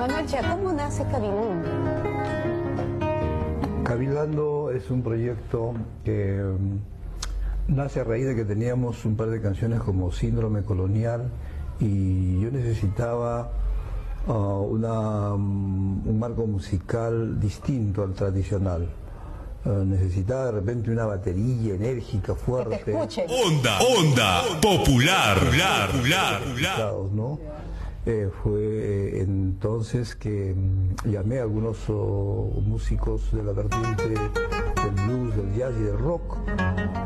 Manocha, ¿cómo nace Cabilando? Cabilando es un proyecto que nace a raíz de que teníamos un par de canciones como Síndrome Colonial y yo necesitaba un marco musical distinto al tradicional. Necesitaba de repente una batería enérgica, fuerte. Que te escuchen. Onda popular. ¿No? Fue entonces que llamé a algunos músicos de la vertiente del blues, del jazz y del rock.